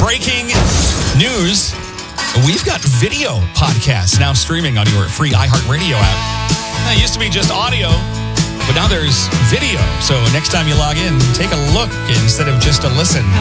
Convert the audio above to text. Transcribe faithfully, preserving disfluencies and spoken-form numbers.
breaking news. We've got video podcasts now streaming on your free iHeartRadio app. It used to be just audio, but now there's video. So next time you log in, take a look instead of just a listen.